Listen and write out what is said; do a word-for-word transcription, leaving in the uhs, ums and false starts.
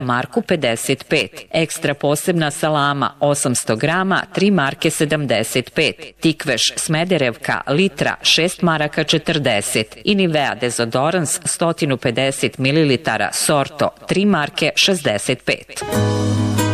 marku pedeset pet. Ekstra posebna salama osamsto grama, tri marke sedamdeset pet. Tikveš Smederevka litra šest maraka četrdeset. I Nivea dezodorans sto pedeset mililitara Sorto tri marke šezdeset pet.